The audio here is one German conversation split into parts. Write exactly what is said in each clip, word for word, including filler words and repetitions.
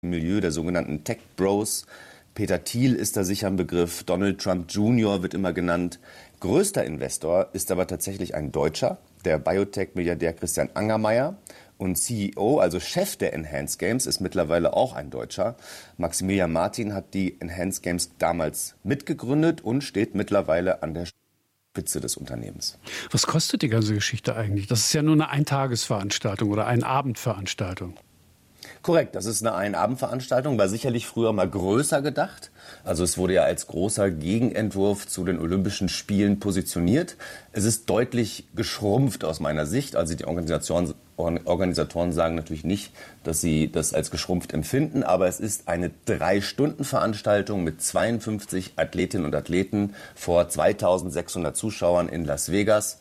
Milieu der sogenannten Tech Bros. Peter Thiel ist da sicher ein Begriff, Donald Trump Junior wird immer genannt. Größter Investor ist aber tatsächlich ein Deutscher, der Biotech-Milliardär Christian Angermayer. Und C E O, also Chef der Enhanced Games, ist mittlerweile auch ein Deutscher. Maximilian Martin hat die Enhanced Games damals mitgegründet und steht mittlerweile an der Spitze des Unternehmens. Was kostet die ganze Geschichte eigentlich? Das ist ja nur eine Eintagesveranstaltung oder eine Abendveranstaltung. Korrekt, das ist eine Ein-Abend-Veranstaltung, war sicherlich früher mal größer gedacht. Also es wurde ja als großer Gegenentwurf zu den Olympischen Spielen positioniert. Es ist deutlich geschrumpft aus meiner Sicht. Also die Organisation, Organisatoren sagen natürlich nicht, dass sie das als geschrumpft empfinden, aber es ist eine Drei-Stunden-Veranstaltung mit zweiundfünfzig Athletinnen und Athleten vor zweitausendsechshundert Zuschauern in Las Vegas.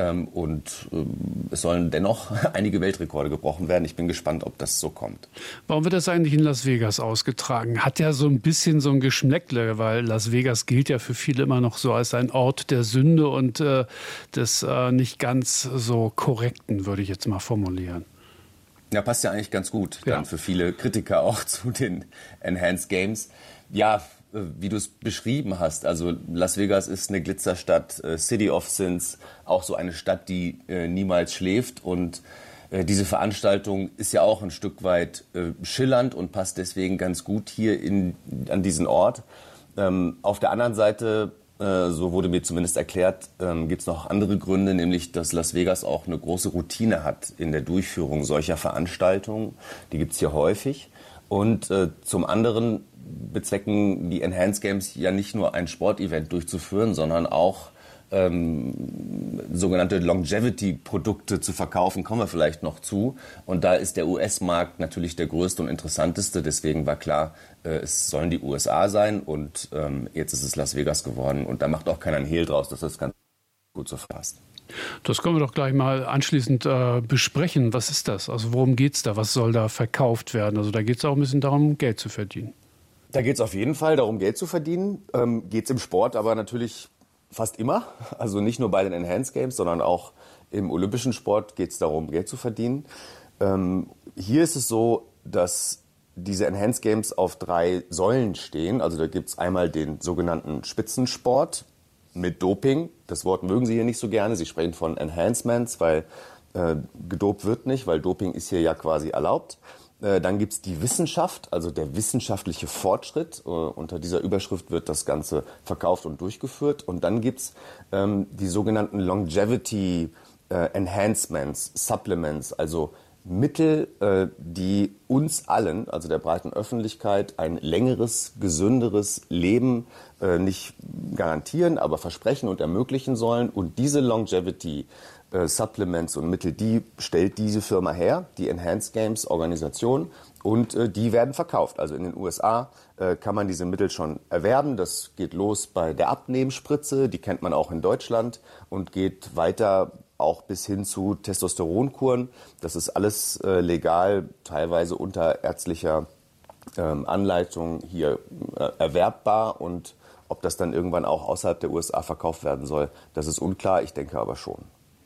Und es sollen dennoch einige Weltrekorde gebrochen werden. Ich bin gespannt, ob das so kommt. Warum wird das eigentlich in Las Vegas ausgetragen? Hat ja so ein bisschen so ein Geschmäckle, weil Las Vegas gilt ja für viele immer noch so als ein Ort der Sünde und äh, des äh, nicht ganz so Korrekten, würde ich jetzt mal formulieren. Ja, passt ja eigentlich ganz gut ja. dann für viele Kritiker auch zu den Enhanced Games. Ja, wie du es beschrieben hast, also Las Vegas ist eine Glitzerstadt, äh, City of Sins, auch so eine Stadt, die äh, niemals schläft. Und äh, diese Veranstaltung ist ja auch ein Stück weit äh, schillernd und passt deswegen ganz gut hier in, an diesen Ort. Ähm, auf der anderen Seite, äh, so wurde mir zumindest erklärt, ähm, gibt es noch andere Gründe, nämlich dass Las Vegas auch eine große Routine hat in der Durchführung solcher Veranstaltungen. Die gibt es hier häufig. Und äh, zum anderen bezwecken die Enhanced Games ja nicht nur ein Sportevent durchzuführen, sondern auch ähm, sogenannte Longevity-Produkte zu verkaufen, kommen wir vielleicht noch zu. Und da ist der U S-Markt natürlich der größte und interessanteste. Deswegen war klar, äh, es sollen die U S A sein und ähm, jetzt ist es Las Vegas geworden. Und da macht auch keiner einen Hehl draus, dass das ganz gut so passt. Das können wir doch gleich mal anschließend äh, besprechen. Was ist das? Also worum geht es da? Was soll da verkauft werden? Also da geht es auch ein bisschen darum, Geld zu verdienen. Da geht es auf jeden Fall darum, Geld zu verdienen. Ähm, geht es im Sport aber natürlich fast immer. Also nicht nur bei den Enhanced Games, sondern auch im olympischen Sport geht es darum, Geld zu verdienen. Ähm, hier ist es so, dass diese Enhanced Games auf drei Säulen stehen. Also da gibt es einmal den sogenannten Spitzensport mit Doping. Das Wort mögen Sie hier nicht so gerne. Sie sprechen von Enhancements, weil äh, gedopt wird nicht, weil Doping ist hier ja quasi erlaubt. Äh, dann gibt es die Wissenschaft, also der wissenschaftliche Fortschritt. Äh, unter dieser Überschrift wird das Ganze verkauft und durchgeführt. Und dann gibt es ähm, die sogenannten Longevity äh, Enhancements, Supplements, also Mittel, äh, die uns allen, also der breiten Öffentlichkeit, ein längeres, gesünderes Leben äh, nicht garantieren, aber versprechen und ermöglichen sollen. Und diese Longevity äh, Supplements und Mittel, die stellt diese Firma her, die Enhanced Games Organisation, und äh, die werden verkauft. Also in den U S A äh, kann man diese Mittel schon erwerben. Das geht los bei der Abnehmspritze, die kennt man auch in Deutschland, und geht weiter auch bis hin zu Testosteronkuren. Das ist alles äh, legal, teilweise unter ärztlicher ähm, Anleitung hier äh, erwerbbar. Und ob das dann irgendwann auch außerhalb der U S A verkauft werden soll, das ist unklar. Ich denke aber schon.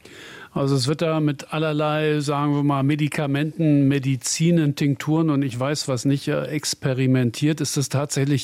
Also es wird da mit allerlei, sagen wir mal, Medikamenten, Medizinen, Tinkturen und ich weiß was nicht, experimentiert. Ist das tatsächlich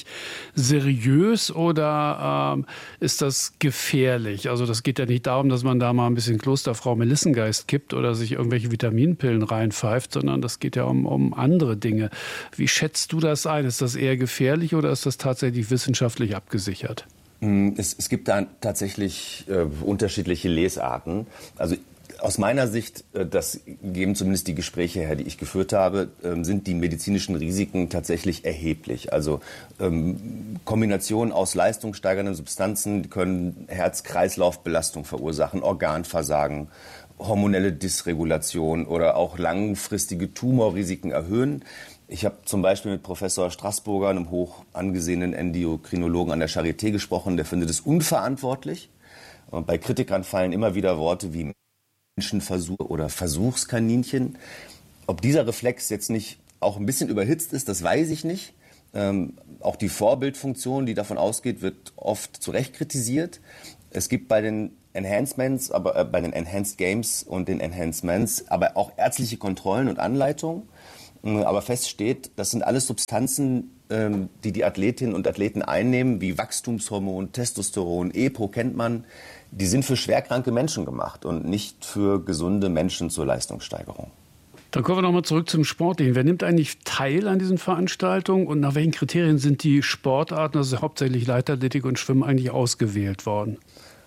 seriös oder ähm, ist das gefährlich? Also das geht ja nicht darum, dass man da mal ein bisschen Klosterfrau Melissengeist kippt oder sich irgendwelche Vitaminpillen reinpfeift, sondern das geht ja um, um andere Dinge. Wie schätzt du das ein? Ist das eher gefährlich oder ist das tatsächlich wissenschaftlich abgesichert? Es, es gibt da tatsächlich äh, unterschiedliche Lesarten. Also aus meiner Sicht, äh, das geben zumindest die Gespräche her, die ich geführt habe, äh, sind die medizinischen Risiken tatsächlich erheblich. Also ähm, Kombinationen aus leistungssteigernden Substanzen können Herz-Kreislauf-Belastung verursachen, Organversagen, hormonelle Dysregulation oder auch langfristige Tumorrisiken erhöhen. Ich habe zum Beispiel mit Professor Straßburger, einem hoch angesehenen Endokrinologen an der Charité, gesprochen. Der findet es unverantwortlich. Und bei Kritikern fallen immer wieder Worte wie Menschenversuch oder Versuchskaninchen. Ob dieser Reflex jetzt nicht auch ein bisschen überhitzt ist, das weiß ich nicht. Ähm, auch die Vorbildfunktion, die davon ausgeht, wird oft zu Recht kritisiert. Es gibt bei den Enhancements, aber äh, bei den Enhanced Games und den Enhancements, aber auch ärztliche Kontrollen und Anleitungen. Aber fest steht, das sind alles Substanzen, die die Athletinnen und Athleten einnehmen, wie Wachstumshormon, Testosteron, Epo kennt man. Die sind für schwerkranke Menschen gemacht und nicht für gesunde Menschen zur Leistungssteigerung. Dann kommen wir noch mal zurück zum Sportlichen. Wer nimmt eigentlich teil an diesen Veranstaltungen und nach welchen Kriterien sind die Sportarten, also hauptsächlich Leichtathletik und Schwimmen, eigentlich ausgewählt worden?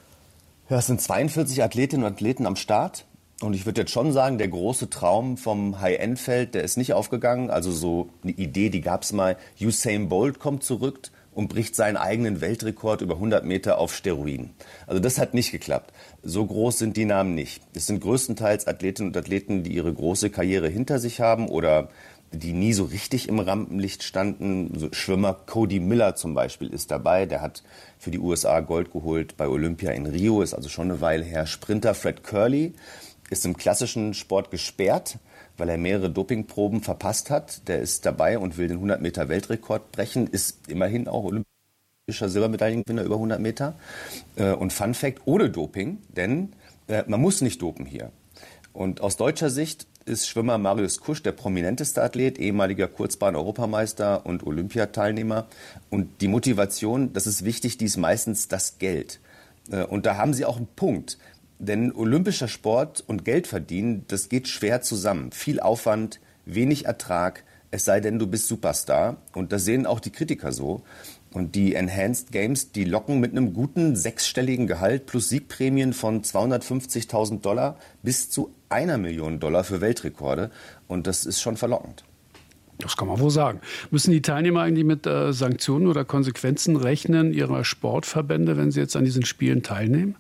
Ja, es sind zweiundvierzig Athletinnen und Athleten am Start. Und ich würde jetzt schon sagen, der große Traum vom High-End-Feld, der ist nicht aufgegangen. Also so eine Idee, die gab es mal. Usain Bolt kommt zurück und bricht seinen eigenen Weltrekord über hundert Meter auf Steroiden. Also das hat nicht geklappt. So groß sind die Namen nicht. Es sind größtenteils Athletinnen und Athleten, die ihre große Karriere hinter sich haben oder die nie so richtig im Rampenlicht standen. So Schwimmer Cody Miller zum Beispiel ist dabei. Der hat für die U S A Gold geholt bei Olympia in Rio, ist also schon eine Weile her. Sprinter Fred Curley ist im klassischen Sport gesperrt, weil er mehrere Dopingproben verpasst hat. Der ist dabei und will den hundert Meter Weltrekord brechen, ist immerhin auch olympischer Silbermedaillengewinner über hundert Meter. Und Fun Fact, ohne Doping, denn man muss nicht dopen hier. Und aus deutscher Sicht ist Schwimmer Marius Kusch der prominenteste Athlet, ehemaliger Kurzbahn-Europameister und Olympiateilnehmer. Und die Motivation, das ist wichtig, die ist meistens das Geld. Und da haben sie auch einen Punkt. Denn olympischer Sport und Geld verdienen, das geht schwer zusammen. Viel Aufwand, wenig Ertrag, es sei denn, du bist Superstar. Und das sehen auch die Kritiker so. Und die Enhanced Games, die locken mit einem guten sechsstelligen Gehalt plus Siegprämien von zweihundertfünfzigtausend Dollar bis zu einer Million Dollar für Weltrekorde. Und das ist schon verlockend. Das kann man wohl sagen. Müssen die Teilnehmer eigentlich mit äh, Sanktionen oder Konsequenzen rechnen ihrer Sportverbände, wenn sie jetzt an diesen Spielen teilnehmen?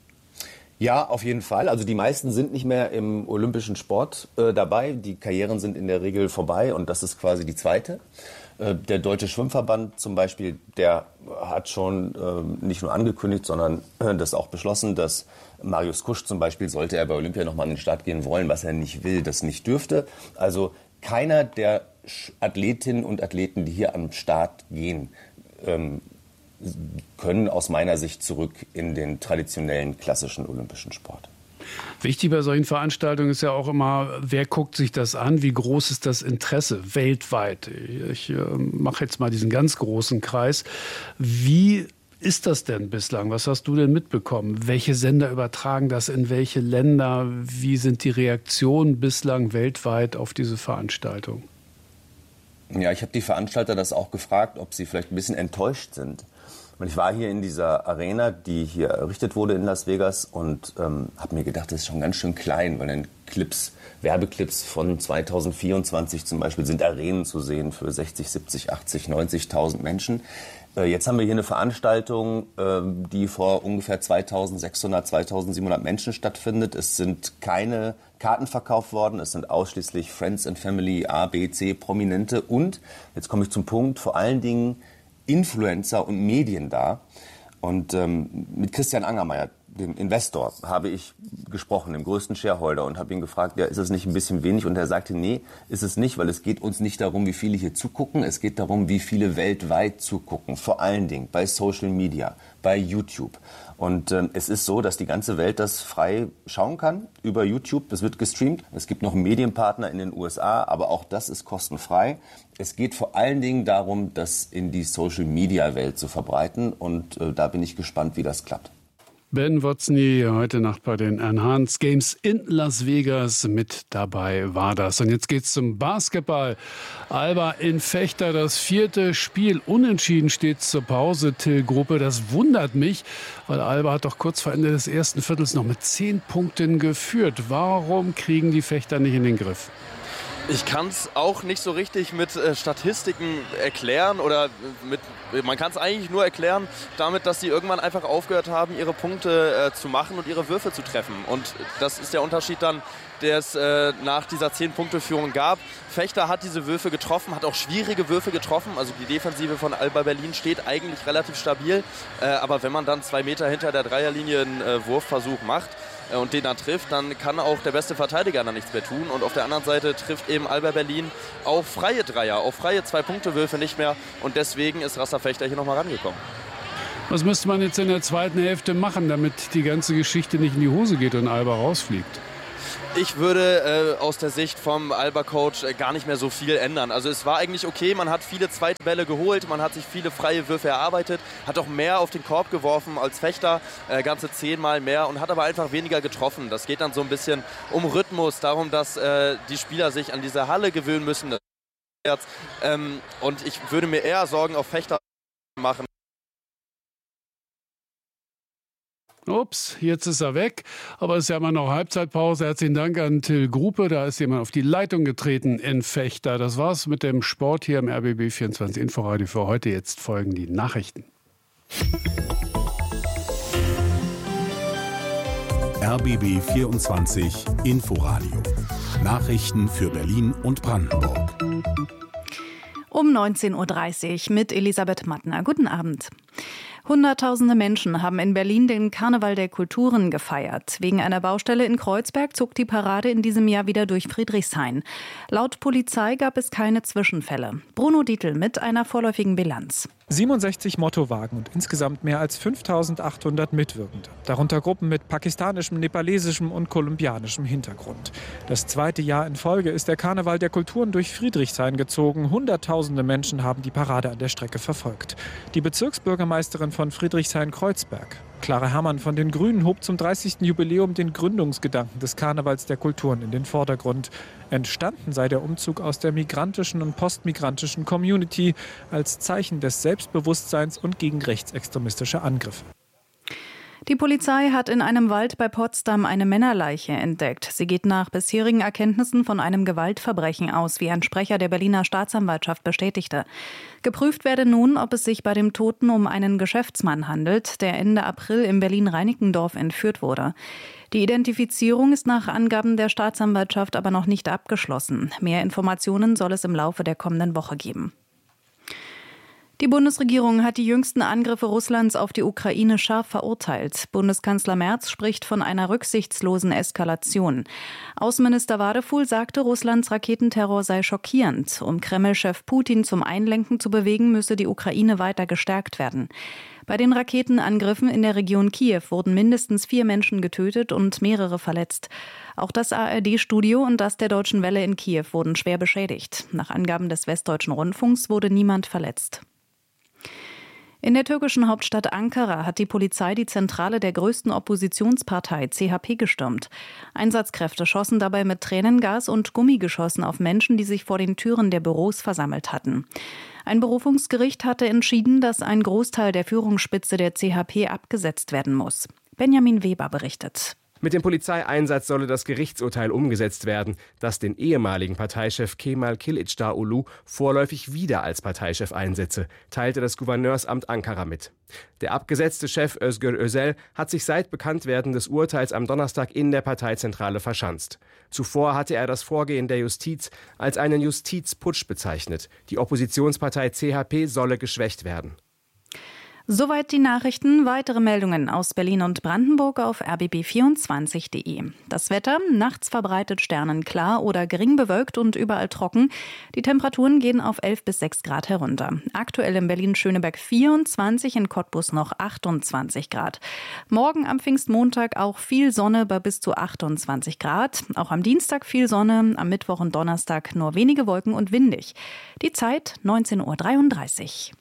Ja, auf jeden Fall. Also die meisten sind nicht mehr im olympischen Sport äh, dabei. Die Karrieren sind in der Regel vorbei und das ist quasi die zweite. Äh, der Deutsche Schwimmverband zum Beispiel, der hat schon äh, nicht nur angekündigt, sondern äh, das auch beschlossen, dass Marius Kusch zum Beispiel, sollte er bei Olympia nochmal an den Start gehen wollen, was er nicht will, das nicht dürfte. Also keiner der Athletinnen und Athleten, die hier am Start gehen, ähm, können aus meiner Sicht zurück in den traditionellen klassischen olympischen Sport. Wichtig bei solchen Veranstaltungen ist ja auch immer, wer guckt sich das an, wie groß ist das Interesse weltweit. Ich äh, mache jetzt mal diesen ganz großen Kreis. Wie ist das denn bislang? Was hast du denn mitbekommen? Welche Sender übertragen das in welche Länder? Wie sind die Reaktionen bislang weltweit auf diese Veranstaltung? Ja, ich habe die Veranstalter das auch gefragt, ob sie vielleicht ein bisschen enttäuscht sind. Und ich war hier in dieser Arena, die hier errichtet wurde in Las Vegas und ähm, habe mir gedacht, das ist schon ganz schön klein, weil in Clips, Werbeclips von zweitausendvierundzwanzig zum Beispiel sind Arenen zu sehen für sechzig, siebzig, achtzig, neunzigtausend Menschen. Äh, jetzt haben wir hier eine Veranstaltung, äh, die vor ungefähr zweitausendsechshundert, zweitausendsiebenhundert Menschen stattfindet. Es sind keine Karten verkauft worden, es sind ausschließlich Friends and Family, A, B, C, Prominente und, jetzt komme ich zum Punkt, vor allen Dingen Influencer und Medien da. Und ähm, mit Christian Angermeier, dem Investor, habe ich gesprochen, dem größten Shareholder, und habe ihn gefragt, ja, ist es nicht ein bisschen wenig? Und er sagte, nee, ist es nicht, weil es geht uns nicht darum, wie viele hier zugucken, es geht darum, wie viele weltweit zugucken, vor allen Dingen bei Social Media, bei YouTube. Und ähm, es ist so, dass die ganze Welt das frei schauen kann über YouTube. Das wird gestreamt. Es gibt noch einen Medienpartner in den U S A, aber auch das ist kostenfrei. Es geht vor allen Dingen darum, das in die Social-Media-Welt zu verbreiten. Und äh, da bin ich gespannt, wie das klappt. Ben Wozny heute Nacht bei den Enhanced Games in Las Vegas. Mit dabei war das. Und jetzt geht's zum Basketball. Alba in Vechta, das vierte Spiel. Unentschieden steht zur Pause, Till Gruppe. Das wundert mich, weil Alba hat doch kurz vor Ende des ersten Viertels noch mit zehn Punkten geführt. Warum kriegen die Fechter nicht in den Griff? Ich kann es auch nicht so richtig mit äh, Statistiken erklären oder mit, man kann es eigentlich nur erklären damit, dass sie irgendwann einfach aufgehört haben, ihre Punkte äh, zu machen und ihre Würfe zu treffen. Und das ist der Unterschied dann, der es äh, nach dieser zehn-Punkte-Führung gab. Vechta hat diese Würfe getroffen, hat auch schwierige Würfe getroffen. Also die Defensive von Alba Berlin steht eigentlich relativ stabil. Äh, aber wenn man dann zwei Meter hinter der Dreierlinie einen äh, Wurfversuch macht, und den dann trifft, dann kann auch der beste Verteidiger dann nichts mehr tun. Und auf der anderen Seite trifft eben Alba Berlin auch freie Dreier, auch freie Zwei-Punkte-Würfe nicht mehr. Und deswegen ist Rasta Vechta hier nochmal rangekommen. Was müsste man jetzt in der zweiten Hälfte machen, damit die ganze Geschichte nicht in die Hose geht und Alba rausfliegt? Ich würde äh, aus der Sicht vom Alba-Coach äh, gar nicht mehr so viel ändern. Also es war eigentlich okay, man hat viele zweite Bälle geholt, man hat sich viele freie Würfe erarbeitet, hat auch mehr auf den Korb geworfen als Fechter, äh, ganze zehnmal mehr und hat aber einfach weniger getroffen. Das geht dann so ein bisschen um Rhythmus, darum, dass äh, die Spieler sich an diese Halle gewöhnen müssen. Ähm, und ich würde mir eher Sorgen auf Fechter machen. Ups, jetzt ist er weg, aber es ist ja immer noch Halbzeitpause. Herzlichen Dank an Till Gruppe, da ist jemand auf die Leitung getreten in Fechter. Das war's mit dem Sport hier im R B B vierundzwanzig Inforadio für heute. Jetzt folgen die Nachrichten. R B B vierundzwanzig Inforadio. Nachrichten für Berlin und Brandenburg. Um neunzehn Uhr dreißig mit Elisabeth Mattner. Guten Abend. Hunderttausende Menschen haben in Berlin den Karneval der Kulturen gefeiert. Wegen einer Baustelle in Kreuzberg zog die Parade in diesem Jahr wieder durch Friedrichshain. Laut Polizei gab es keine Zwischenfälle. Bruno Dietl mit einer vorläufigen Bilanz. siebenundsechzig Mottowagen und insgesamt mehr als fünftausendachthundert Mitwirkende. Darunter Gruppen mit pakistanischem, nepalesischem und kolumbianischem Hintergrund. Das zweite Jahr in Folge ist der Karneval der Kulturen durch Friedrichshain gezogen. Hunderttausende Menschen haben die Parade an der Strecke verfolgt. Die Bezirksbürgermeisterin von Friedrichshain-Kreuzberg, Clara Herrmann von den Grünen, hob zum dreißigsten Jubiläum den Gründungsgedanken des Karnevals der Kulturen in den Vordergrund. Entstanden sei der Umzug aus der migrantischen und postmigrantischen Community als Zeichen des Selbstbewusstseins und gegen rechtsextremistische Angriffe. Die Polizei hat in einem Wald bei Potsdam eine Männerleiche entdeckt. Sie geht nach bisherigen Erkenntnissen von einem Gewaltverbrechen aus, wie ein Sprecher der Berliner Staatsanwaltschaft bestätigte. Geprüft werde nun, ob es sich bei dem Toten um einen Geschäftsmann handelt, der Ende April im Berlin-Reinickendorf entführt wurde. Die Identifizierung ist nach Angaben der Staatsanwaltschaft aber noch nicht abgeschlossen. Mehr Informationen soll es im Laufe der kommenden Woche geben. Die Bundesregierung hat die jüngsten Angriffe Russlands auf die Ukraine scharf verurteilt. Bundeskanzler Merz spricht von einer rücksichtslosen Eskalation. Außenminister Wadefuhl sagte, Russlands Raketenterror sei schockierend. Um Kreml-Chef Putin zum Einlenken zu bewegen, müsse die Ukraine weiter gestärkt werden. Bei den Raketenangriffen in der Region Kiew wurden mindestens vier Menschen getötet und mehrere verletzt. Auch das A R D-Studio und das der Deutschen Welle in Kiew wurden schwer beschädigt. Nach Angaben des Westdeutschen Rundfunks wurde niemand verletzt. In der türkischen Hauptstadt Ankara hat die Polizei die Zentrale der größten Oppositionspartei C H P gestürmt. Einsatzkräfte schossen dabei mit Tränengas und Gummigeschossen auf Menschen, die sich vor den Türen der Büros versammelt hatten. Ein Berufungsgericht hatte entschieden, dass ein Großteil der Führungsspitze der C H P abgesetzt werden muss. Benjamin Weber berichtet. Mit dem Polizeieinsatz solle das Gerichtsurteil umgesetzt werden, das den ehemaligen Parteichef Kemal Kılıçdaroğlu vorläufig wieder als Parteichef einsetze, teilte das Gouverneursamt Ankara mit. Der abgesetzte Chef Özgür Özel hat sich seit Bekanntwerden des Urteils am Donnerstag in der Parteizentrale verschanzt. Zuvor hatte er das Vorgehen der Justiz als einen Justizputsch bezeichnet. Die Oppositionspartei C H P solle geschwächt werden. Soweit die Nachrichten. Weitere Meldungen aus Berlin und Brandenburg auf r b b vierundzwanzig punkt de. Das Wetter, nachts verbreitet sternenklar oder gering bewölkt und überall trocken. Die Temperaturen gehen auf elf bis sechs Grad herunter. Aktuell in Berlin-Schöneberg vierundzwanzig, in Cottbus noch achtundzwanzig Grad. Morgen am Pfingstmontag auch viel Sonne bei bis zu achtundzwanzig Grad. Auch am Dienstag viel Sonne, am Mittwoch und Donnerstag nur wenige Wolken und windig. Die Zeit neunzehn Uhr dreiunddreißig.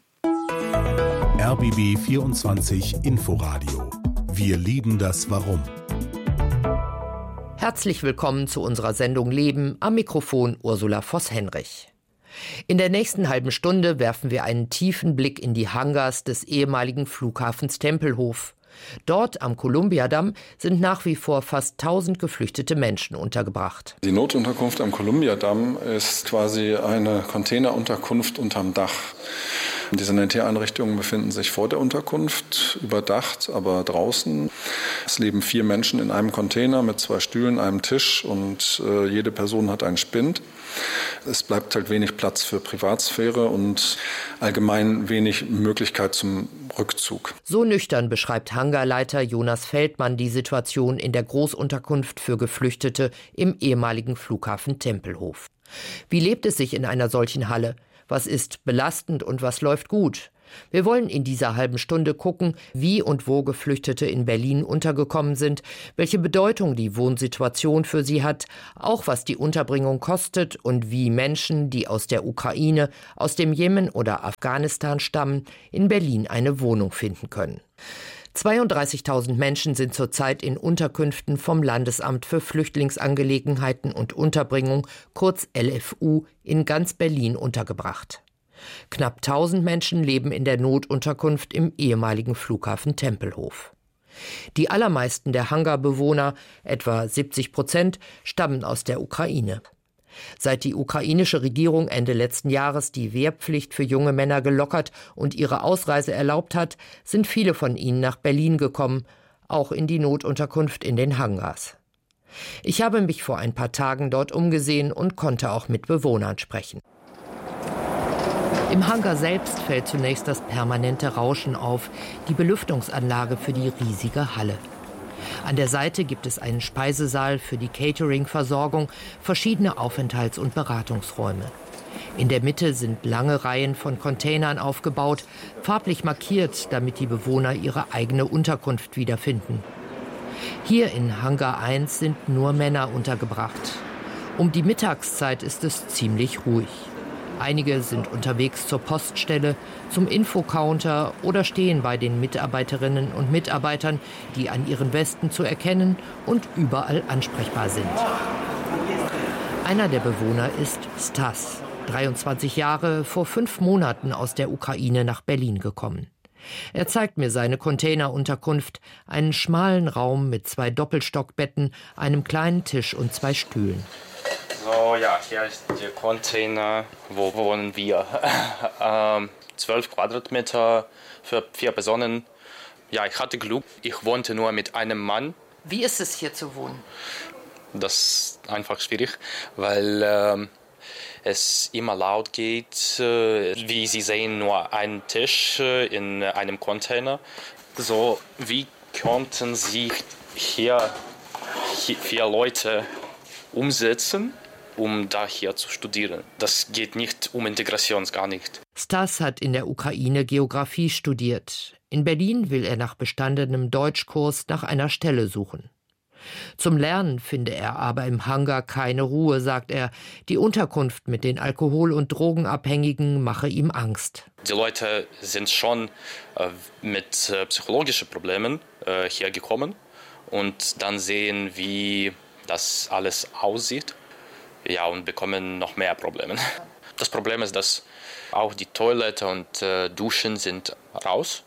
R B B vierundzwanzig Inforadio. Wir lieben das Warum. Herzlich willkommen zu unserer Sendung Leben, am Mikrofon Ursula Voss-Henrich. In der nächsten halben Stunde werfen wir einen tiefen Blick in die Hangars des ehemaligen Flughafens Tempelhof. Dort am Columbiadamm sind nach wie vor fast tausend geflüchtete Menschen untergebracht. Die Notunterkunft am Columbiadamm ist quasi eine Containerunterkunft unterm Dach. Die Sanitäreinrichtungen befinden sich vor der Unterkunft, überdacht, aber draußen. Es leben vier Menschen in einem Container mit zwei Stühlen, einem Tisch und äh, jede Person hat einen Spind. Es bleibt halt wenig Platz für Privatsphäre und allgemein wenig Möglichkeit zum Rückzug. So nüchtern beschreibt Hangarleiter Jonas Feldmann die Situation in der Großunterkunft für Geflüchtete im ehemaligen Flughafen Tempelhof. Wie lebt es sich in einer solchen Halle? Was ist belastend und was läuft gut? Wir wollen in dieser halben Stunde gucken, wie und wo Geflüchtete in Berlin untergekommen sind, welche Bedeutung die Wohnsituation für sie hat, auch was die Unterbringung kostet und wie Menschen, die aus der Ukraine, aus dem Jemen oder Afghanistan stammen, in Berlin eine Wohnung finden können. zweiunddreißigtausend Menschen sind zurzeit in Unterkünften vom Landesamt für Flüchtlingsangelegenheiten und Unterbringung, kurz L F U, in ganz Berlin untergebracht. Knapp tausend Menschen leben in der Notunterkunft im ehemaligen Flughafen Tempelhof. Die allermeisten der Hangarbewohner, etwa siebzig Prozent, stammen aus der Ukraine. Seit die ukrainische Regierung Ende letzten Jahres die Wehrpflicht für junge Männer gelockert und ihre Ausreise erlaubt hat, sind viele von ihnen nach Berlin gekommen, auch in die Notunterkunft in den Hangars. Ich habe mich vor ein paar Tagen dort umgesehen und konnte auch mit Bewohnern sprechen. Im Hangar selbst fällt zunächst das permanente Rauschen auf, die Belüftungsanlage für die riesige Halle. An der Seite gibt es einen Speisesaal für die Catering-Versorgung, verschiedene Aufenthalts- und Beratungsräume. In der Mitte sind lange Reihen von Containern aufgebaut, farblich markiert, damit die Bewohner ihre eigene Unterkunft wiederfinden. Hier in Hangar eins sind nur Männer untergebracht. Um die Mittagszeit ist es ziemlich ruhig. Einige sind unterwegs zur Poststelle, zum Infocounter oder stehen bei den Mitarbeiterinnen und Mitarbeitern, die an ihren Westen zu erkennen und überall ansprechbar sind. Einer der Bewohner ist Stas, dreiundzwanzig Jahre, vor fünf Monaten aus der Ukraine nach Berlin gekommen. Er zeigt mir seine Containerunterkunft, einen schmalen Raum mit zwei Doppelstockbetten, einem kleinen Tisch und zwei Stühlen. So, ja, hier ist der Container, wo wohnen wir. ähm, zwölf Quadratmeter für vier Personen. Ja, ich hatte Glück, ich wohnte nur mit einem Mann. Wie ist es hier zu wohnen? Das ist einfach schwierig, weil äh, es immer laut geht. Äh, wie Sie sehen, nur ein Tisch äh, in einem Container. So, wie konnten Sie hier, hier vier Leute umsetzen, um da hier zu studieren? Das geht nicht um Integration, gar nicht. Stas hat in der Ukraine Geografie studiert. In Berlin will er nach bestandenem Deutschkurs nach einer Stelle suchen. Zum Lernen finde er aber im Hangar keine Ruhe, sagt er. Die Unterkunft mit den Alkohol- und Drogenabhängigen mache ihm Angst. Die Leute sind schon äh, mit äh, psychologischen Problemen äh, hier gekommen und dann sehen, wie das alles aussieht. Ja, und bekommen noch mehr Probleme. Das Problem ist, dass auch die Toilette und äh, Duschen sind raus.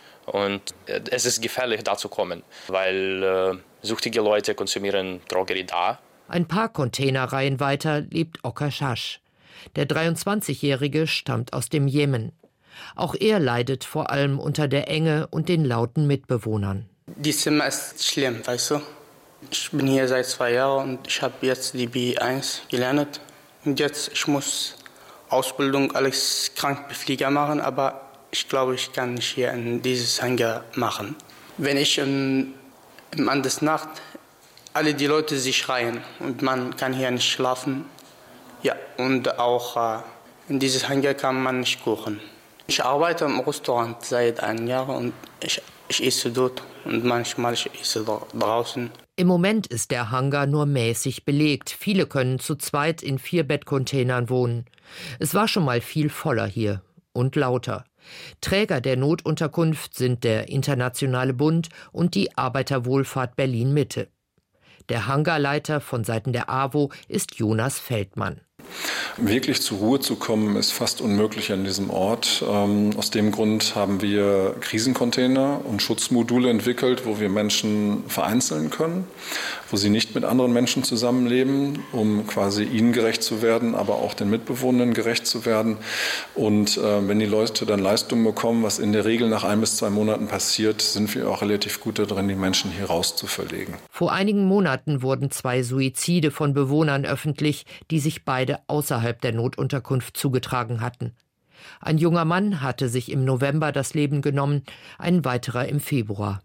Und äh, es ist gefährlich, da zu kommen, weil äh, süchtige Leute konsumieren Drogerie da. Ein paar Containerreihen weiter lebt Okashash. Der dreiundzwanzigjährige stammt aus dem Jemen. Auch er leidet vor allem unter der Enge und den lauten Mitbewohnern. Die Zimmer ist schlimm, weißt du? Ich bin hier seit zwei Jahren und ich habe jetzt die B eins gelernt. Und jetzt ich muss Ausbildung als Krankenpfleger machen, aber ich glaube, ich kann nicht hier in dieses Hangar machen. Wenn ich in, in an der Nacht alle die Leute sie schreien und man kann hier nicht schlafen. Ja, und auch äh, in dieses Hangar kann man nicht kochen. Ich arbeite im Restaurant seit einem Jahr und ich, ich esse dort und manchmal ich esse draußen. Im Moment ist der Hangar nur mäßig belegt. Viele können zu zweit in Vierbett-Containern wohnen. Es war schon mal viel voller hier und lauter. Träger der Notunterkunft sind der Internationale Bund und die Arbeiterwohlfahrt Berlin-Mitte. Der Hangarleiter von Seiten der A W O ist Jonas Feldmann. Wirklich zur Ruhe zu kommen, ist fast unmöglich an diesem Ort. Ähm, aus dem Grund haben wir Krisencontainer und Schutzmodule entwickelt, wo wir Menschen vereinzeln können, wo sie nicht mit anderen Menschen zusammenleben, um quasi ihnen gerecht zu werden, aber auch den Mitbewohnern gerecht zu werden. Und äh, wenn die Leute dann Leistungen bekommen, was in der Regel nach ein bis zwei Monaten passiert, sind wir auch relativ gut darin, die Menschen hier raus zu verlegen. Vor einigen Monaten wurden zwei Suizide von Bewohnern öffentlich, die sich beide außerhalb der Notunterkunft zugetragen hatten. Ein junger Mann hatte sich im November das Leben genommen, ein weiterer im Februar.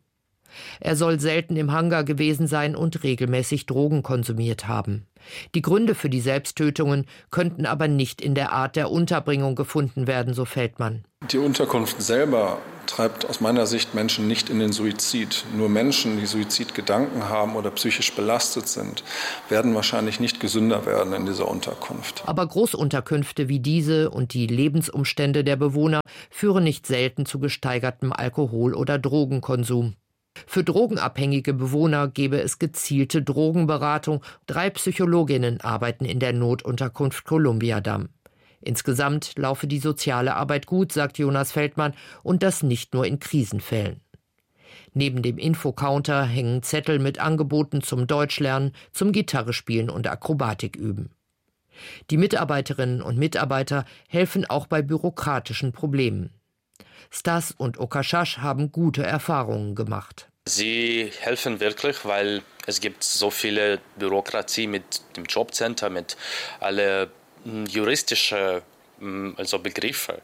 Er soll selten im Hangar gewesen sein und regelmäßig Drogen konsumiert haben. Die Gründe für die Selbsttötungen könnten aber nicht in der Art der Unterbringung gefunden werden, so Feldmann. Die Unterkunft selber treibt aus meiner Sicht Menschen nicht in den Suizid. Nur Menschen, die Suizidgedanken haben oder psychisch belastet sind, werden wahrscheinlich nicht gesünder werden in dieser Unterkunft. Aber Großunterkünfte wie diese und die Lebensumstände der Bewohner führen nicht selten zu gesteigertem Alkohol- oder Drogenkonsum. Für drogenabhängige Bewohner gebe es gezielte Drogenberatung. Drei Psychologinnen arbeiten in der Notunterkunft Columbiadamm. Insgesamt laufe die soziale Arbeit gut, sagt Jonas Feldmann, und das nicht nur in Krisenfällen. Neben dem Infocounter hängen Zettel mit Angeboten zum Deutschlernen, zum Gitarrespielen und Akrobatiküben. Die Mitarbeiterinnen und Mitarbeiter helfen auch bei bürokratischen Problemen. Stas und Okashash haben gute Erfahrungen gemacht. Sie helfen wirklich, weil es gibt so viele Bürokratie mit dem Jobcenter, mit alle juristische also Begriffe.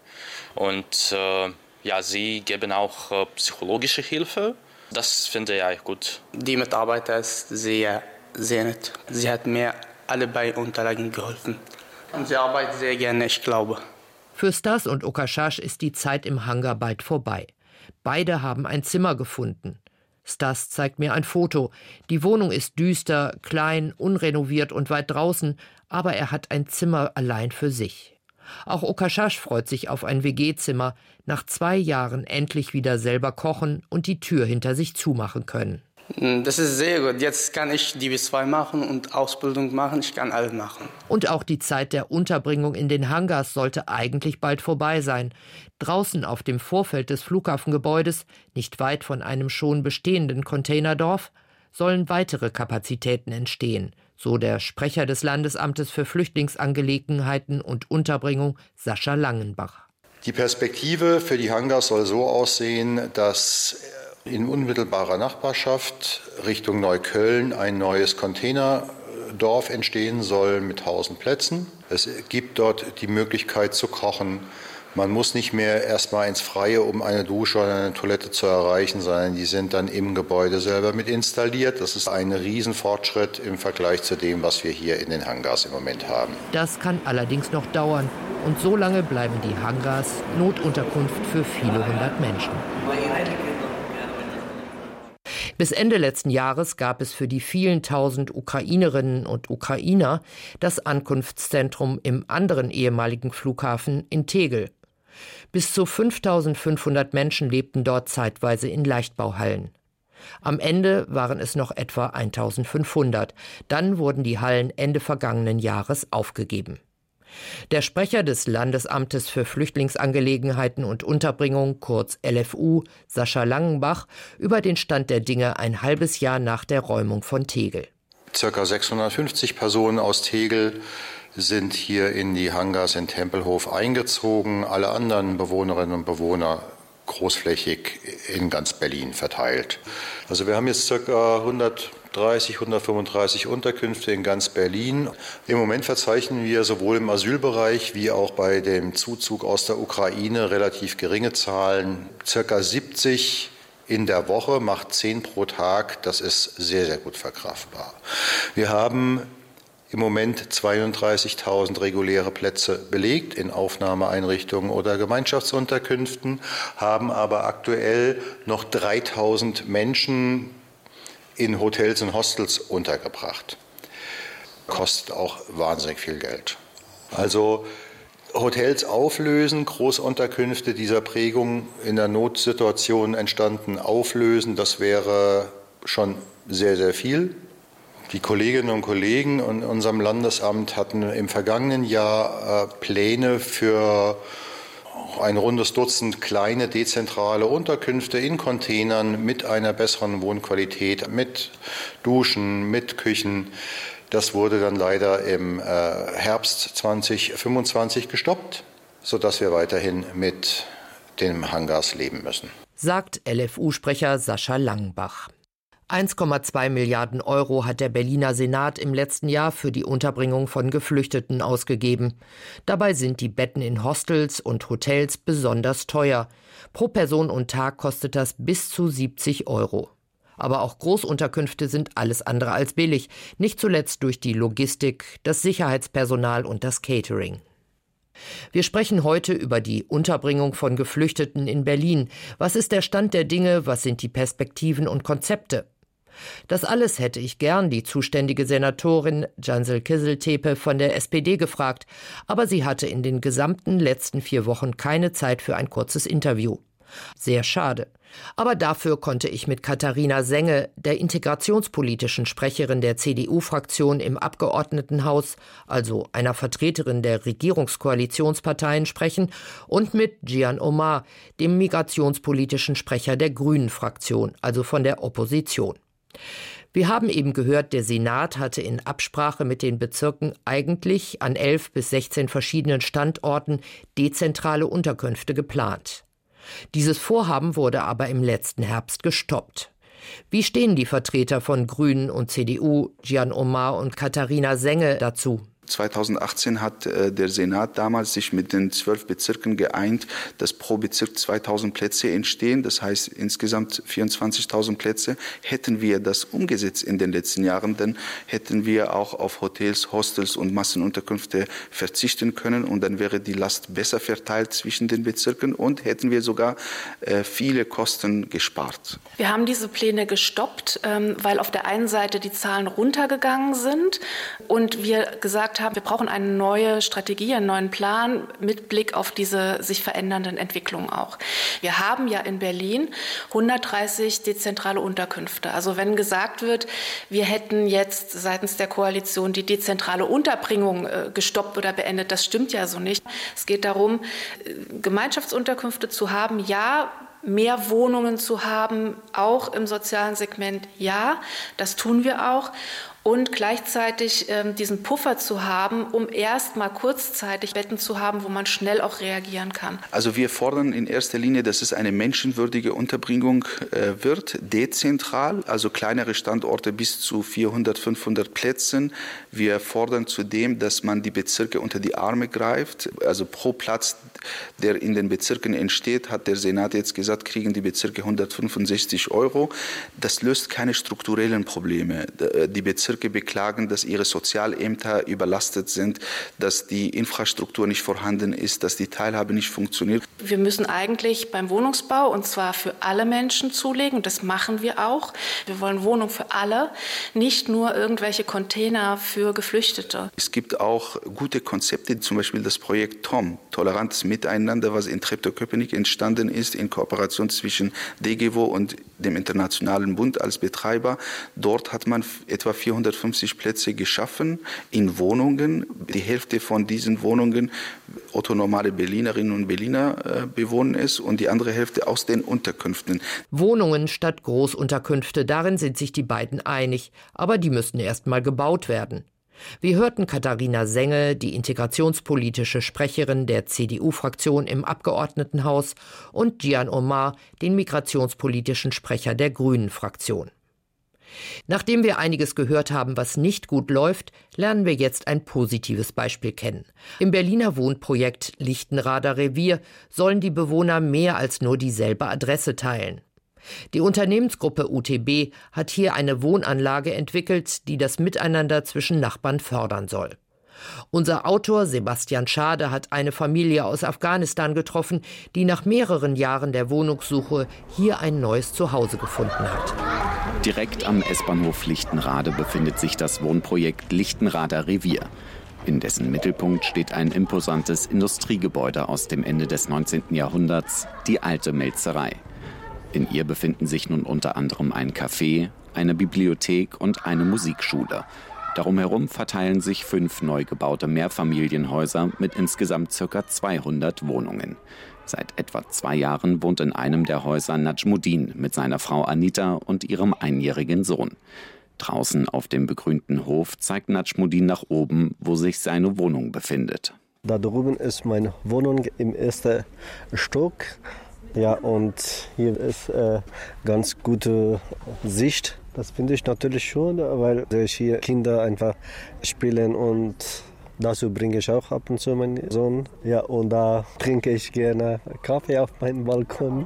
Und äh, ja, sie geben auch äh, psychologische Hilfe. Das finde ich gut. Die Mitarbeiter ist sehr, sehr nett. Sie hat mir alle bei Unterlagen geholfen. Und sie arbeitet sehr gerne, ich glaube. Für Stas und Okashash ist die Zeit im Hangar bald vorbei. Beide haben ein Zimmer gefunden. Stas zeigt mir ein Foto. Die Wohnung ist düster, klein, unrenoviert und weit draußen, aber er hat ein Zimmer allein für sich. Auch Okashash freut sich auf ein W G-Zimmer, nach zwei Jahren endlich wieder selber kochen und die Tür hinter sich zumachen können. Das ist sehr gut. Jetzt kann ich die B zwei machen und Ausbildung machen. Ich kann alles machen. Und auch die Zeit der Unterbringung in den Hangars sollte eigentlich bald vorbei sein. Draußen auf dem Vorfeld des Flughafengebäudes, nicht weit von einem schon bestehenden Containerdorf, sollen weitere Kapazitäten entstehen, so der Sprecher des Landesamtes für Flüchtlingsangelegenheiten und Unterbringung, Sascha Langenbach. Die Perspektive für die Hangars soll so aussehen, dass in unmittelbarer Nachbarschaft Richtung Neukölln ein neues Containerdorf entstehen soll mit tausend Plätzen. Es gibt dort die Möglichkeit zu kochen. Man muss nicht mehr erstmal ins Freie, um eine Dusche oder eine Toilette zu erreichen, sondern die sind dann im Gebäude selber mit installiert. Das ist ein Riesenfortschritt im Vergleich zu dem, was wir hier in den Hangars im Moment haben. Das kann allerdings noch dauern. Und so lange bleiben die Hangars Notunterkunft für viele hundert Menschen. Bis Ende letzten Jahres gab es für die vielen tausend Ukrainerinnen und Ukrainer das Ankunftszentrum im anderen ehemaligen Flughafen in Tegel. Bis zu fünftausendfünfhundert Menschen lebten dort zeitweise in Leichtbauhallen. Am Ende waren es noch etwa eintausendfünfhundert. Dann wurden die Hallen Ende vergangenen Jahres aufgegeben. Der Sprecher des Landesamtes für Flüchtlingsangelegenheiten und Unterbringung, kurz L F U, Sascha Langenbach, über den Stand der Dinge ein halbes Jahr nach der Räumung von Tegel. Circa sechshundertfünfzig Personen aus Tegel sind hier in die Hangars in Tempelhof eingezogen. Alle anderen Bewohnerinnen und Bewohner großflächig in ganz Berlin verteilt. Also wir haben jetzt circa hundertdreißig, hundertfünfunddreißig Unterkünfte in ganz Berlin. Im Moment verzeichnen wir sowohl im Asylbereich wie auch bei dem Zuzug aus der Ukraine relativ geringe Zahlen. Circa siebzig in der Woche, macht zehn pro Tag. Das ist sehr, sehr gut verkraftbar. Wir haben im Moment zweiunddreißigtausend reguläre Plätze belegt in Aufnahmeeinrichtungen oder Gemeinschaftsunterkünften, haben aber aktuell noch dreitausend Menschen in Hotels und Hostels untergebracht. Kostet auch wahnsinnig viel Geld. Also Hotels auflösen, Großunterkünfte dieser Prägung in der Notsituation entstanden auflösen, das wäre schon sehr, sehr viel. Die Kolleginnen und Kollegen in unserem Landesamt hatten im vergangenen Jahr äh, Pläne für ein rundes Dutzend kleine dezentrale Unterkünfte in Containern mit einer besseren Wohnqualität, mit Duschen, mit Küchen. Das wurde dann leider im äh, Herbst zweitausendfünfundzwanzig gestoppt, sodass wir weiterhin mit den Hangars leben müssen. Sagt L F U-Sprecher Sascha Langenbach. eins Komma zwei Milliarden Euro hat der Berliner Senat im letzten Jahr für die Unterbringung von Geflüchteten ausgegeben. Dabei sind die Betten in Hostels und Hotels besonders teuer. Pro Person und Tag kostet das bis zu siebzig Euro. Aber auch Großunterkünfte sind alles andere als billig, nicht zuletzt durch die Logistik, das Sicherheitspersonal und das Catering. Wir sprechen heute über die Unterbringung von Geflüchteten in Berlin. Was ist der Stand der Dinge? Was sind die Perspektiven und Konzepte? Das alles hätte ich gern die zuständige Senatorin Cansel Kızıltepe von der S P D gefragt, aber sie hatte in den gesamten letzten vier Wochen keine Zeit für ein kurzes Interview. Sehr schade. Aber dafür konnte ich mit Katharina Senge, der integrationspolitischen Sprecherin der C D U-Fraktion im Abgeordnetenhaus, also einer Vertreterin der Regierungskoalitionsparteien, sprechen und mit Cihan Omar, dem migrationspolitischen Sprecher der Grünen-Fraktion, also von der Opposition. Wir haben eben gehört, der Senat hatte in Absprache mit den Bezirken eigentlich an elf bis sechzehn verschiedenen Standorten dezentrale Unterkünfte geplant. Dieses Vorhaben wurde aber im letzten Herbst gestoppt. Wie stehen die Vertreter von Grünen und C D U, Cihan Omar und Katharina Senge, dazu? zweitausendachtzehn hat äh, der Senat damals sich mit den zwölf Bezirken geeint, dass pro Bezirk zweitausend Plätze entstehen. Das heißt insgesamt vierundzwanzigtausend Plätze. Hätten wir das umgesetzt in den letzten Jahren, dann hätten wir auch auf Hotels, Hostels und Massenunterkünfte verzichten können. Und dann wäre die Last besser verteilt zwischen den Bezirken und hätten wir sogar äh, viele Kosten gespart. Wir haben diese Pläne gestoppt, ähm, weil auf der einen Seite die Zahlen runtergegangen sind und wir gesagt haben, wir brauchen eine neue Strategie, einen neuen Plan mit Blick auf diese sich verändernden Entwicklungen auch. Wir haben ja in Berlin hundertdreißig dezentrale Unterkünfte. Also wenn gesagt wird, wir hätten jetzt seitens der Koalition die dezentrale Unterbringung äh, gestoppt oder beendet, das stimmt ja so nicht. Es geht darum, Gemeinschaftsunterkünfte zu haben, ja, mehr Wohnungen zu haben, auch im sozialen Segment, ja, das tun wir auch. Und gleichzeitig ähm, diesen Puffer zu haben, um erst mal kurzzeitig Betten zu haben, wo man schnell auch reagieren kann. Also wir fordern in erster Linie, dass es eine menschenwürdige Unterbringung äh, wird, dezentral, also kleinere Standorte bis zu vierhundert, fünfhundert Plätzen. Wir fordern zudem, dass man die Bezirke unter die Arme greift. Also pro Platz, der in den Bezirken entsteht, hat der Senat jetzt gesagt, kriegen die Bezirke hundertfünfundsechzig Euro. Das löst keine strukturellen Probleme. Die Bezirke beklagen, dass ihre Sozialämter überlastet sind, dass die Infrastruktur nicht vorhanden ist, dass die Teilhabe nicht funktioniert. Wir müssen eigentlich beim Wohnungsbau, und zwar für alle Menschen zulegen, das machen wir auch. Wir wollen Wohnung für alle, nicht nur irgendwelche Container für Geflüchtete. Es gibt auch gute Konzepte, zum Beispiel das Projekt T O M, Tolerantes Miteinander, was in Treptow-Köpenick entstanden ist, in Kooperation zwischen D G W O und dem Internationalen Bund als Betreiber. Dort hat man etwa vierhundertfünfzig Plätze geschaffen in Wohnungen. Die Hälfte von diesen Wohnungen otto-normale Berlinerinnen und Berliner äh, bewohnen es und die andere Hälfte aus den Unterkünften. Wohnungen statt Großunterkünfte, darin sind sich die beiden einig, aber die müssten erst mal gebaut werden. Wir hörten Katharina Senge, die integrationspolitische Sprecherin der C D U-Fraktion im Abgeordnetenhaus, und Cihan Omar, den migrationspolitischen Sprecher der Grünen-Fraktion. Nachdem wir einiges gehört haben, was nicht gut läuft, lernen wir jetzt ein positives Beispiel kennen. Im Berliner Wohnprojekt Lichtenrader Revier sollen die Bewohner mehr als nur dieselbe Adresse teilen. Die Unternehmensgruppe U T B hat hier eine Wohnanlage entwickelt, die das Miteinander zwischen Nachbarn fördern soll. Unser Autor Sebastian Schade hat eine Familie aus Afghanistan getroffen, die nach mehreren Jahren der Wohnungssuche hier ein neues Zuhause gefunden hat. Direkt am S-Bahnhof Lichtenrade befindet sich das Wohnprojekt Lichtenrader Revier. In dessen Mittelpunkt steht ein imposantes Industriegebäude aus dem Ende des neunzehnten Jahrhunderts, die Alte Melzerei. In ihr befinden sich nun unter anderem ein Café, eine Bibliothek und eine Musikschule. Darum herum verteilen sich fünf neu gebaute Mehrfamilienhäuser mit insgesamt ca. zweihundert Wohnungen. Seit etwa zwei Jahren wohnt in einem der Häuser Najmuddin mit seiner Frau Anita und ihrem einjährigen Sohn. Draußen auf dem begrünten Hof zeigt Najmuddin nach oben, wo sich seine Wohnung befindet. Da drüben ist meine Wohnung im ersten Stock. Ja, und hier ist äh, ganz gute Sicht. Das finde ich natürlich schon, weil hier Kinder einfach spielen und dazu bringe ich auch ab und zu meinen Sohn. Ja, und da trinke ich gerne Kaffee auf meinem Balkon.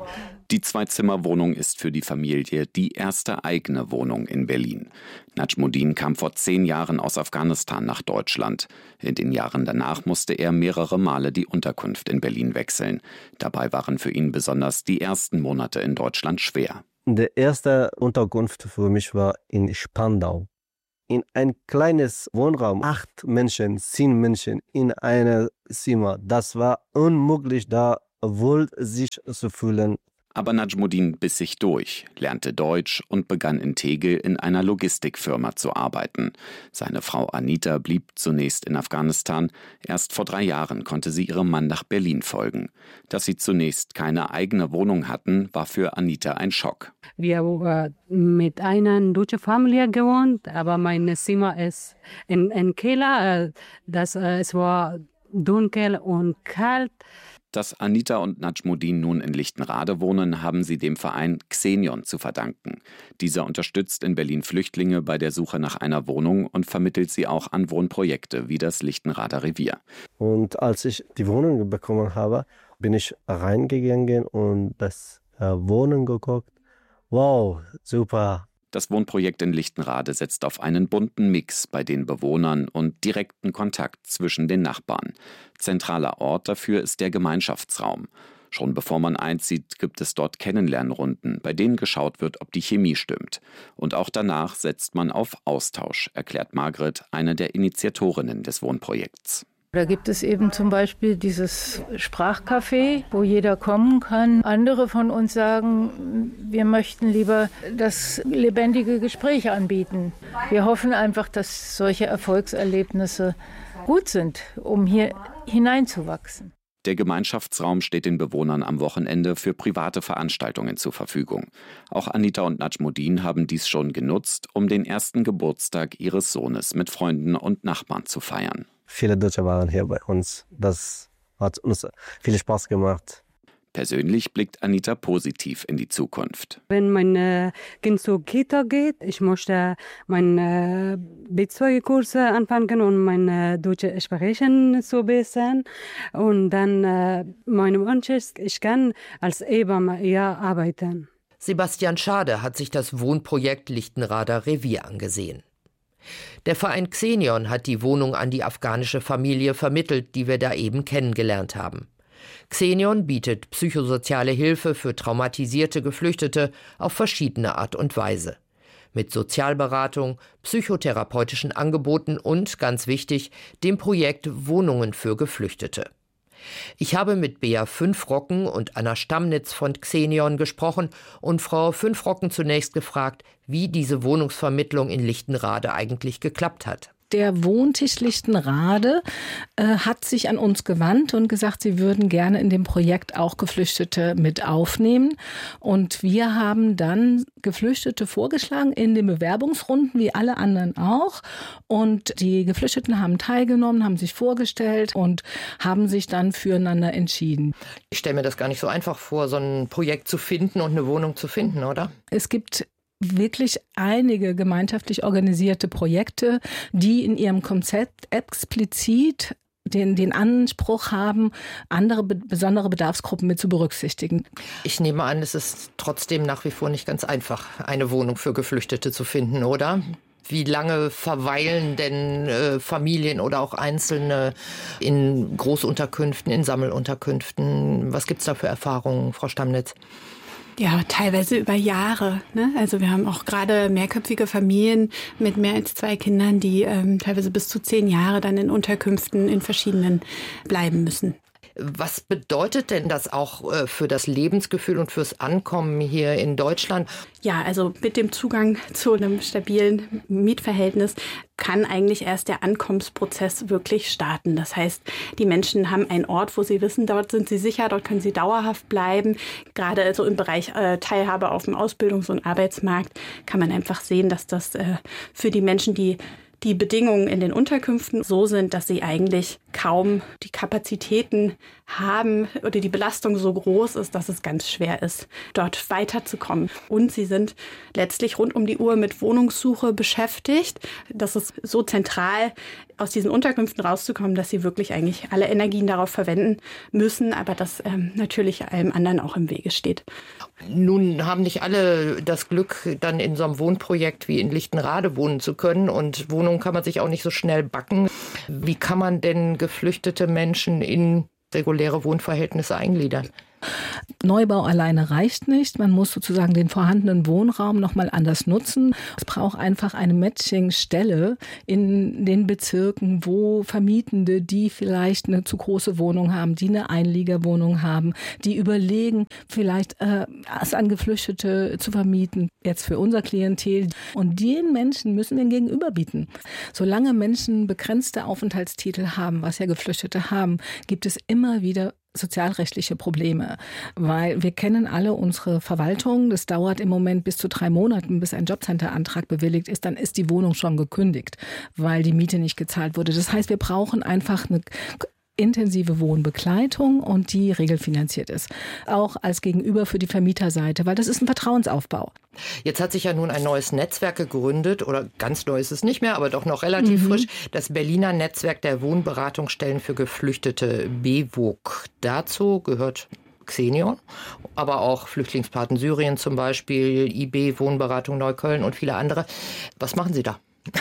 Die Zwei-Zimmer-Wohnung ist für die Familie die erste eigene Wohnung in Berlin. Najmuddin kam vor zehn Jahren aus Afghanistan nach Deutschland. In den Jahren danach musste er mehrere Male die Unterkunft in Berlin wechseln. Dabei waren für ihn besonders die ersten Monate in Deutschland schwer. Die erste Unterkunft für mich war in Spandau. In ein kleines Wohnraum, acht Menschen, zehn Menschen in einem Zimmer. Das war unmöglich, da wohl sich zu fühlen. Aber Najmuddin biss sich durch, lernte Deutsch und begann in Tegel in einer Logistikfirma zu arbeiten. Seine Frau Anita blieb zunächst in Afghanistan. Erst vor drei Jahren konnte sie ihrem Mann nach Berlin folgen. Dass sie zunächst keine eigene Wohnung hatten, war für Anita ein Schock. Wir haben mit einer deutschen Familie gewohnt, aber mein Zimmer ist in, in Keller. Das, es war dunkel und kalt. Dass Anita und Najmuddin nun in Lichtenrade wohnen, haben sie dem Verein Xenion zu verdanken. Dieser unterstützt in Berlin Flüchtlinge bei der Suche nach einer Wohnung und vermittelt sie auch an Wohnprojekte wie das Lichtenrader Revier. Und als ich die Wohnung bekommen habe, bin ich reingegangen und das äh, Wohnen geguckt. Wow, super. Das Wohnprojekt in Lichtenrade setzt auf einen bunten Mix bei den Bewohnern und direkten Kontakt zwischen den Nachbarn. Zentraler Ort dafür ist der Gemeinschaftsraum. Schon bevor man einzieht, gibt es dort Kennenlernrunden, bei denen geschaut wird, ob die Chemie stimmt. Und auch danach setzt man auf Austausch, erklärt Margret, eine der Initiatorinnen des Wohnprojekts. Da gibt es eben zum Beispiel dieses Sprachcafé, wo jeder kommen kann. Andere von uns sagen, wir möchten lieber das lebendige Gespräch anbieten. Wir hoffen einfach, dass solche Erfolgserlebnisse gut sind, um hier hineinzuwachsen. Der Gemeinschaftsraum steht den Bewohnern am Wochenende für private Veranstaltungen zur Verfügung. Auch Anita und Najmuddin haben dies schon genutzt, um den ersten Geburtstag ihres Sohnes mit Freunden und Nachbarn zu feiern. Viele Deutsche waren hier bei uns. Das hat uns viel Spaß gemacht. Persönlich blickt Anita positiv in die Zukunft. Wenn mein Kind zur Kita geht, ich möchte meine B zwei Kurse anfangen und meine deutsche Sprechen zu bessern. Und dann mein Wunsch ist, ich kann als Hebamme ja arbeiten. Sebastian Schade hat sich das Wohnprojekt Lichtenrader Revier angesehen. Der Verein Xenion hat die Wohnung an die afghanische Familie vermittelt, die wir da eben kennengelernt haben. Xenion bietet psychosoziale Hilfe für traumatisierte Geflüchtete auf verschiedene Art und Weise. Mit Sozialberatung, psychotherapeutischen Angeboten und, ganz wichtig, dem Projekt Wohnungen für Geflüchtete. Ich habe mit Bea Fünfrocken und Anna Stammnitz von Xenion gesprochen und Frau Fünfrocken zunächst gefragt, wie diese Wohnungsvermittlung in Lichtenrade eigentlich geklappt hat. Der Wohntisch Lichtenrade äh, hat sich an uns gewandt und gesagt, sie würden gerne in dem Projekt auch Geflüchtete mit aufnehmen. Und wir haben dann Geflüchtete vorgeschlagen in den Bewerbungsrunden, wie alle anderen auch. Und die Geflüchteten haben teilgenommen, haben sich vorgestellt und haben sich dann füreinander entschieden. Ich stelle mir das gar nicht so einfach vor, so ein Projekt zu finden und eine Wohnung zu finden, oder? Es gibt wirklich einige gemeinschaftlich organisierte Projekte, die in ihrem Konzept explizit den, den Anspruch haben, andere be- besondere Bedarfsgruppen mit zu berücksichtigen. Ich nehme an, es ist trotzdem nach wie vor nicht ganz einfach, eine Wohnung für Geflüchtete zu finden, oder? Wie lange verweilen denn äh, Familien oder auch Einzelne in Großunterkünften, in Sammelunterkünften? Was gibt es da für Erfahrungen, Frau Stammnitz? Ja, teilweise über Jahre. Ne? Also wir haben auch gerade mehrköpfige Familien mit mehr als zwei Kindern, die ähm, teilweise bis zu zehn Jahre dann in Unterkünften in verschiedenen bleiben müssen. Was bedeutet denn das auch äh, für das Lebensgefühl und fürs Ankommen hier in Deutschland? Ja, also mit dem Zugang zu einem stabilen Mietverhältnis kann eigentlich erst der Ankommensprozess wirklich starten. Das heißt, die Menschen haben einen Ort, wo sie wissen, dort sind sie sicher, dort können sie dauerhaft bleiben. Gerade also im Bereich äh, Teilhabe auf dem Ausbildungs- und Arbeitsmarkt kann man einfach sehen, dass das äh, für die Menschen, die die Bedingungen in den Unterkünften so sind, dass sie eigentlich kaum die Kapazitäten haben oder die Belastung so groß ist, dass es ganz schwer ist, dort weiterzukommen. Und sie sind letztlich rund um die Uhr mit Wohnungssuche beschäftigt. Das ist so zentral, aus diesen Unterkünften rauszukommen, dass sie wirklich eigentlich alle Energien darauf verwenden müssen, aber das ähm, natürlich allem anderen auch im Wege steht. Nun haben nicht alle das Glück, dann in so einem Wohnprojekt wie in Lichtenrade wohnen zu können, und Wohnungen kann man sich auch nicht so schnell backen. Wie kann man denn geflüchtete Menschen in reguläre Wohnverhältnisse eingliedern? Neubau alleine reicht nicht. Man muss sozusagen den vorhandenen Wohnraum noch mal anders nutzen. Es braucht einfach eine Matching-Stelle in den Bezirken, wo Vermietende, die vielleicht eine zu große Wohnung haben, die eine Einliegerwohnung haben, die überlegen, vielleicht äh, es an Geflüchtete zu vermieten, jetzt für unser Klientel. Und den Menschen müssen wir ein Gegenüber bieten. Solange Menschen begrenzte Aufenthaltstitel haben, was ja Geflüchtete haben, gibt es immer wieder sozialrechtliche Probleme, weil wir kennen alle unsere Verwaltung. Das dauert im Moment bis zu drei Monaten, bis ein Jobcenter-Antrag bewilligt ist. Dann ist die Wohnung schon gekündigt, weil die Miete nicht gezahlt wurde. Das heißt, wir brauchen einfach eine intensive Wohnbegleitung und die regelfinanziert ist. Auch als Gegenüber für die Vermieterseite, weil das ist ein Vertrauensaufbau. Jetzt hat sich ja nun ein neues Netzwerk gegründet, oder ganz neu ist es nicht mehr, aber doch noch relativ mhm. frisch, das Berliner Netzwerk der Wohnberatungsstellen für Geflüchtete, B W O G. Dazu gehört Xenion, aber auch Flüchtlingspaten Syrien zum Beispiel, I B, Wohnberatung Neukölln und viele andere. Was machen Sie da?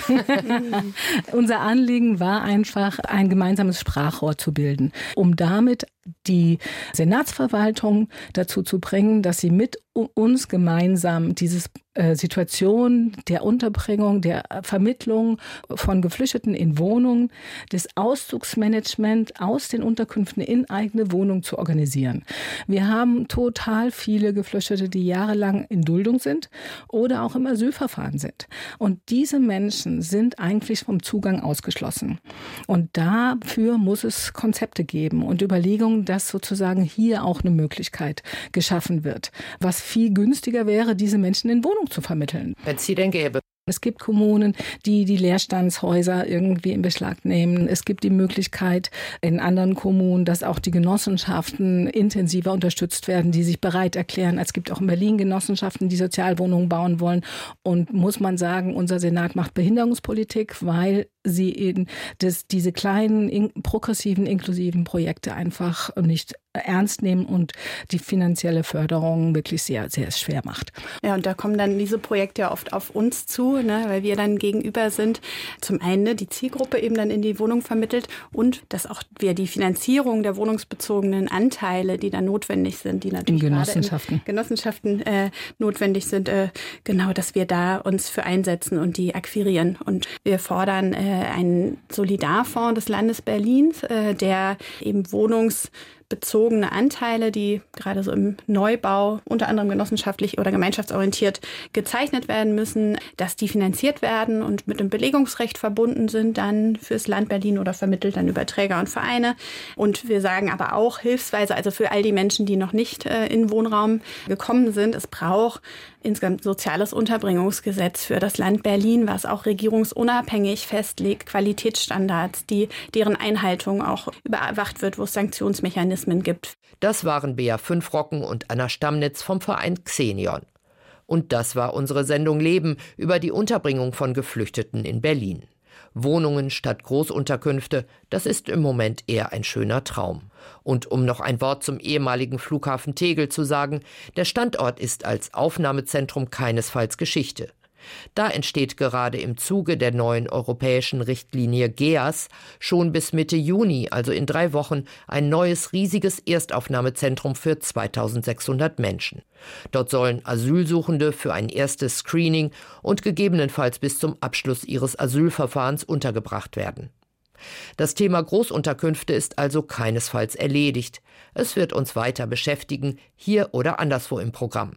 Unser Anliegen war einfach, ein gemeinsames Sprachrohr zu bilden, um damit die Senatsverwaltung dazu zu bringen, dass sie mit uns gemeinsam diese äh, Situation der Unterbringung, der Vermittlung von Geflüchteten in Wohnungen, des Auszugsmanagement aus den Unterkünften in eigene Wohnungen zu organisieren. Wir haben total viele Geflüchtete, die jahrelang in Duldung sind oder auch im Asylverfahren sind. Und diese Menschen sind eigentlich vom Zugang ausgeschlossen. Und dafür muss es Konzepte geben und Überlegungen, dass sozusagen hier auch eine Möglichkeit geschaffen wird, was viel günstiger wäre, diese Menschen in Wohnung zu vermitteln. Wenn es sie denn gäbe. Es gibt Kommunen, die die Leerstandshäuser irgendwie in Beschlag nehmen. Es gibt die Möglichkeit in anderen Kommunen, dass auch die Genossenschaften intensiver unterstützt werden, die sich bereit erklären. Es gibt auch in Berlin Genossenschaften, die Sozialwohnungen bauen wollen. Und muss man sagen, unser Senat macht Behinderungspolitik, weil sie eben das, diese kleinen, in, progressiven, inklusiven Projekte einfach nicht ernst nehmen und die finanzielle Förderung wirklich sehr, sehr schwer macht. Ja, und da kommen dann diese Projekte ja oft auf uns zu, ne, weil wir dann gegenüber sind. Zum einen ne, die Zielgruppe eben dann in die Wohnung vermittelt und dass auch wir die Finanzierung der wohnungsbezogenen Anteile, die dann notwendig sind, die natürlich in Genossenschaften, in Genossenschaften äh, notwendig sind, äh, genau, dass wir da uns für einsetzen und die akquirieren. Und wir fordern äh, einen Solidarfonds des Landes Berlins, äh, der eben wohnungsbezogene Anteile, die gerade so im Neubau unter anderem genossenschaftlich oder gemeinschaftsorientiert gezeichnet werden müssen, dass die finanziert werden und mit dem Belegungsrecht verbunden sind dann fürs Land Berlin oder vermittelt dann über Träger und Vereine. Und wir sagen aber auch hilfsweise, also für all die Menschen, die noch nicht äh, in Wohnraum gekommen sind, es braucht insgesamt soziales Unterbringungsgesetz für das Land Berlin, was auch regierungsunabhängig festlegt, Qualitätsstandards, die deren Einhaltung auch überwacht wird, wo es Sanktionsmechanismen gibt. Das waren Bea Fünfrocken und Anna Stammnitz vom Verein Xenion. Und das war unsere Sendung Leben über die Unterbringung von Geflüchteten in Berlin. Wohnungen statt Großunterkünfte, das ist im Moment eher ein schöner Traum. Und um noch ein Wort zum ehemaligen Flughafen Tegel zu sagen, der Standort ist als Aufnahmezentrum keinesfalls Geschichte. Da entsteht gerade im Zuge der neuen europäischen Richtlinie G E A S schon bis Mitte Juni, also in drei Wochen, ein neues riesiges Erstaufnahmezentrum für zweitausendsechshundert Menschen. Dort sollen Asylsuchende für ein erstes Screening und gegebenenfalls bis zum Abschluss ihres Asylverfahrens untergebracht werden. Das Thema Großunterkünfte ist also keinesfalls erledigt. Es wird uns weiter beschäftigen, hier oder anderswo im Programm.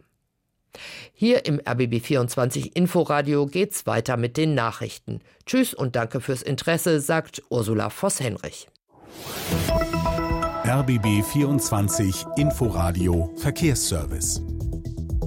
Hier im R B B vierundzwanzig Inforadio geht's weiter mit den Nachrichten. Tschüss und danke fürs Interesse, sagt Ursula Voss-Henrich. R B B vierundzwanzig Inforadio Verkehrsservice.